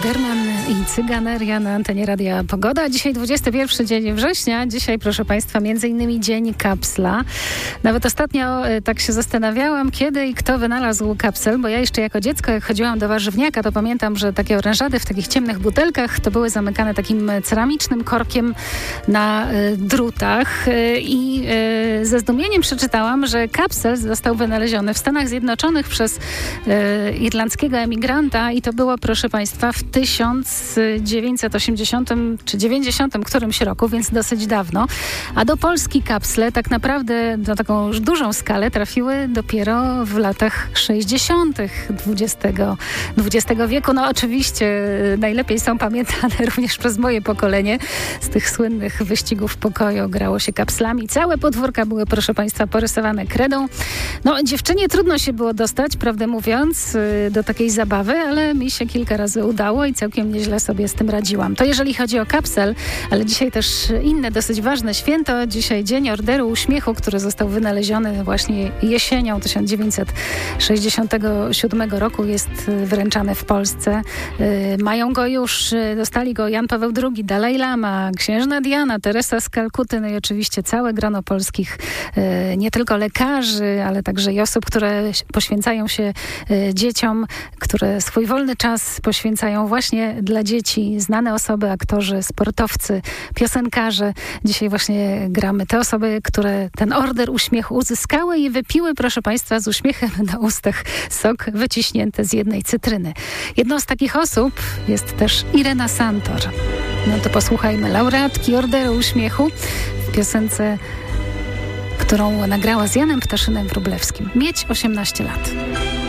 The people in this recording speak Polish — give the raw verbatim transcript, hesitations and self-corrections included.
German i Cyganeria na antenie Radia Pogoda. Dzisiaj dwudziesty pierwszy dzień września. Dzisiaj, proszę Państwa, między innymi dzień kapsla. Nawet ostatnio e, tak się zastanawiałam, kiedy i kto wynalazł kapsel, bo ja jeszcze jako dziecko, jak chodziłam do warzywniaka, to pamiętam, że takie orężady w takich ciemnych butelkach to były zamykane takim ceramicznym korkiem na e, drutach e, i e, ze zdumieniem przeczytałam, że kapsel został wynaleziony w Stanach Zjednoczonych przez e, irlandzkiego emigranta i to było, proszę Państwa, w tysiąc dziewięćset osiemdziesiątym czy dziewięćdziesiątym którymś roku, więc dosyć dawno. A do Polski kapsle tak naprawdę na taką już dużą skalę trafiły dopiero w latach sześćdziesiątych dwudziestego wieku. No oczywiście najlepiej są pamiętane również przez moje pokolenie. Z tych słynnych wyścigów pokoju grało się kapslami. Całe podwórka były, proszę Państwa, porysowane kredą. No dziewczynie trudno się było dostać, prawdę mówiąc, do takiej zabawy, ale mi się kilka razy udało i całkiem nieźle sobie z tym radziłam. To jeżeli chodzi o kapsel, ale dzisiaj też inne dosyć ważne święto. Dzisiaj Dzień Orderu Uśmiechu, który został wynaleziony właśnie jesienią tysiąc dziewięćset sześćdziesiątego siódmego roku. Jest wręczany w Polsce. Mają go już, dostali go Jan Paweł drugi, Dalaj Lama, księżna Diana, Teresa z Kalkuty, no i oczywiście całe grono polskich nie tylko lekarzy, ale także i osób, które poświęcają się dzieciom, które swój wolny czas poświęcają właśnie dla dzieci. Znane osoby, aktorzy, sportowcy, piosenkarze. Dzisiaj właśnie gramy te osoby, które ten order uśmiechu uzyskały i wypiły, proszę Państwa, z uśmiechem na ustach sok wyciśnięty z jednej cytryny. Jedną z takich osób jest też Irena Santor. No to posłuchajmy laureatki Orderu Uśmiechu w piosence, którą nagrała z Janem Ptaszynem Wróblewskim. Mieć osiemnaście lat.